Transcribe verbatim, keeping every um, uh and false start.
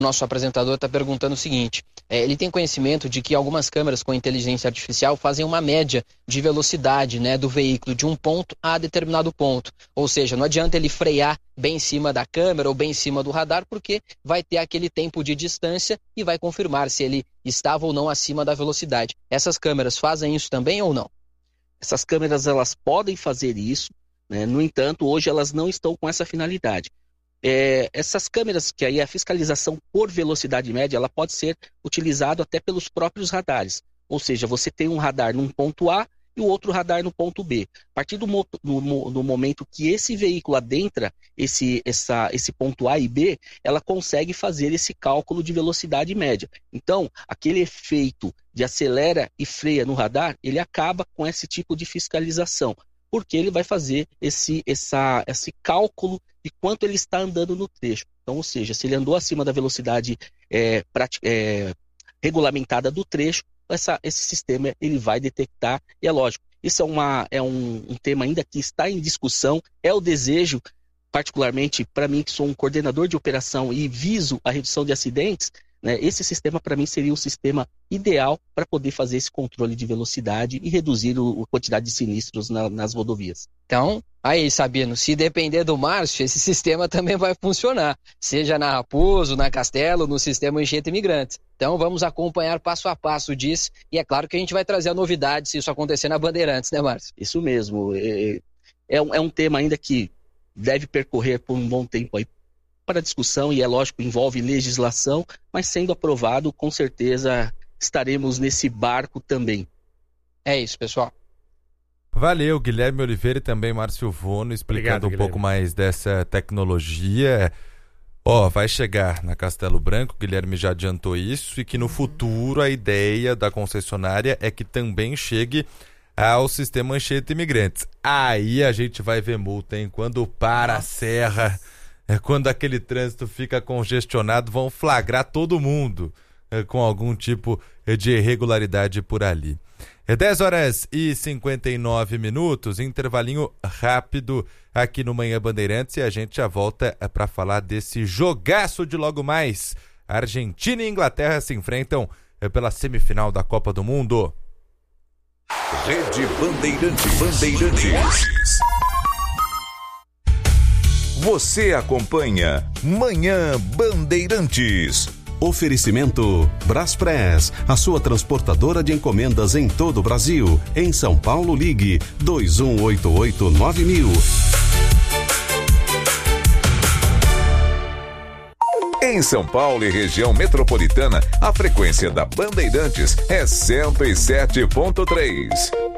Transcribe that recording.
nosso apresentador está perguntando o seguinte, é, ele tem conhecimento de que algumas câmeras com inteligência artificial fazem uma média de velocidade, né, do veículo de um ponto a determinado ponto. Ou seja, não adianta ele frear bem em cima da câmera ou bem em cima do radar, porque vai ter aquele tempo de distância e vai confirmar se ele estava ou não acima da velocidade. Essas câmeras fazem isso também ou não? Essas câmeras, elas podem fazer isso, né? No entanto, hoje elas não estão com essa finalidade. É, essas câmeras, que aí a fiscalização por velocidade média, ela pode ser utilizada até pelos próprios radares. Ou seja, você tem um radar num ponto A e o outro radar no ponto B. A partir do, mo no, no momento que esse veículo adentra esse, essa, esse ponto A e B, ela consegue fazer esse cálculo de velocidade média. Então, aquele efeito de acelera e freia no radar, ele acaba com esse tipo de fiscalização, porque ele vai fazer esse, essa, esse cálculo de quanto ele está andando no trecho. Então, ou seja, se ele andou acima da velocidade é, é, regulamentada do trecho, essa, esse sistema ele vai detectar, e é lógico, isso é, uma, é um, um tema ainda que está em discussão, é o desejo, particularmente para mim que sou um coordenador de operação e viso a redução de acidentes, né, esse sistema para mim seria o sistema ideal para poder fazer esse controle de velocidade e reduzir o, a quantidade de sinistros na, nas rodovias. Então, aí Sabino, se depender do Márcio, esse sistema também vai funcionar, seja na Raposo, na Castelo, no sistema Anchieta Imigrantes. Então vamos acompanhar passo a passo disso, e é claro que a gente vai trazer a novidade se isso acontecer na Bandeirantes, né, Márcio? Isso mesmo, é, é, um, é um tema ainda que deve percorrer por um bom tempo aí para discussão, e é lógico, envolve legislação, mas sendo aprovado, com certeza estaremos nesse barco também. É isso, pessoal. Valeu, Guilherme Oliveira e também Márcio Vono, explicando Obrigado, um pouco mais dessa tecnologia. Ó, vai chegar na Castelo Branco, o Guilherme já adiantou isso, e que no futuro a ideia da concessionária é que também chegue ao sistema Anchieta Imigrantes. Aí a gente vai ver multa, hein? Quando para a serra, é quando aquele trânsito fica congestionado, vão flagrar todo mundo é, com algum tipo de irregularidade por ali. É dez horas e cinquenta e nove minutos, intervalinho rápido aqui no Manhã Bandeirantes, e a gente já volta para falar desse jogaço de logo mais. Argentina e Inglaterra se enfrentam pela semifinal da Copa do Mundo. Rede Bandeirantes. Bandeirantes. Você acompanha Manhã Bandeirantes. Oferecimento Braspress, a sua transportadora de encomendas em todo o Brasil. Em São Paulo, ligue dois um oito oito nove mil. Em São Paulo e região metropolitana, a frequência da Bandeirantes é cento e sete ponto três.